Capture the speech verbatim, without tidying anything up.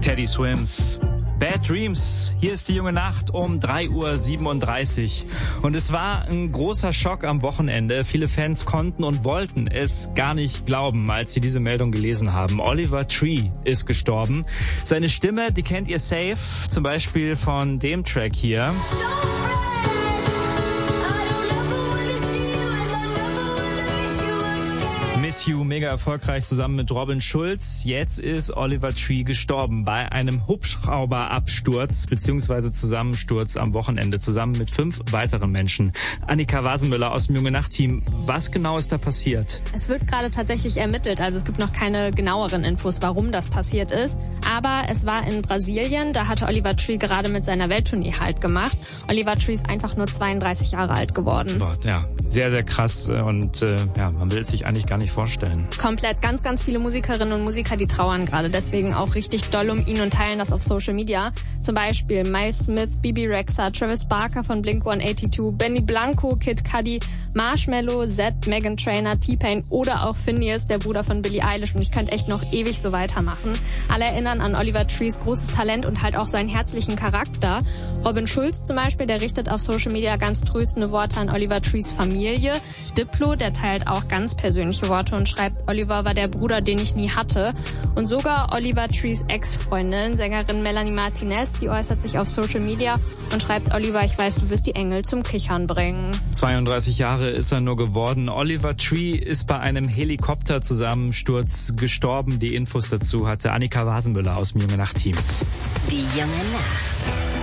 Teddy Swims. Bad Dreams. Hier ist die junge Nacht um drei Uhr siebenunddreißig. Und es war ein großer Schock am Wochenende. Viele Fans konnten und wollten es gar nicht glauben, als sie diese Meldung gelesen haben. Oliver Tree ist gestorben. Seine Stimme, die kennt ihr safe, zum Beispiel von dem Track hier. Miss You, mega erfolgreich zusammen mit Robin Schulz. Jetzt ist Oliver Tree gestorben bei einem Hubschrauberabsturz bzw. Zusammensturz am Wochenende zusammen mit fünf weiteren Menschen. Annika Wasenmüller aus dem Junge Nacht Team. Was genau ist da passiert? Es wird gerade tatsächlich ermittelt, also es gibt noch keine genaueren Infos, warum das passiert ist. Aber es war in Brasilien, da hatte Oliver Tree gerade mit seiner Welttournee Halt gemacht. Oliver Tree ist einfach nur zweiunddreißig Jahre alt geworden. Boah, ja, sehr, sehr krass und äh, ja, man will es sich eigentlich gar nicht vorstellen. Komplett. Ganz, ganz viele Musikerinnen und Musiker, die trauern gerade. Deswegen auch richtig doll um ihn und teilen das auf Social Media. Zum Beispiel Miles Smith, Bibi Rexha, Travis Barker von Blink one eighty-two, Benny Blanco, Kid Cudi, Marshmello, Zedd, Meghan Trainor, T-Pain oder auch Finneas, der Bruder von Billie Eilish. Und ich könnte echt noch ewig so weitermachen. Alle erinnern an Oliver Trees großes Talent und halt auch seinen herzlichen Charakter. Robin Schulz zum Beispiel, der richtet auf Social Media ganz tröstende Worte an Oliver Trees Familie. Diplo, der teilt auch ganz persönliche Worte und schreibt, Oliver war der Bruder, den ich nie hatte. Und sogar Oliver Trees Ex-Freundin, Sängerin Melanie Martinez, die äußert sich auf Social Media und schreibt, Oliver, ich weiß, du wirst die Engel zum Kichern bringen. zweiunddreißig Jahre ist er nur geworden. Oliver Tree ist bei einem Helikopterzusammensturz gestorben. Die Infos dazu hatte Annika Wasenmüller aus dem Junge Nacht Team. Die junge Nacht.